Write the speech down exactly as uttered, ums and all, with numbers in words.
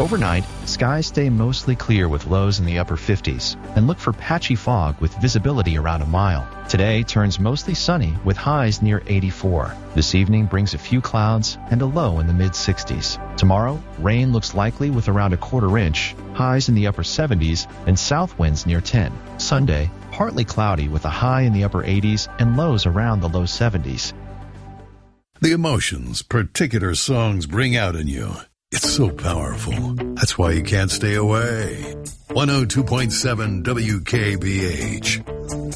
Overnight, skies stay mostly clear with lows in the upper fifties, and look for patchy fog with visibility around a mile. Today turns mostly sunny with highs near eighty-four. This evening brings a few clouds and a low in the mid sixties. Tomorrow, rain looks likely with around a quarter inch, highs in the upper seventies, and south winds near ten. Sunday, partly cloudy with a high in the upper eighties and lows around the low seventies. The emotions particular songs bring out in you. It's so powerful. That's why you can't stay away. one oh two point seven W K B H.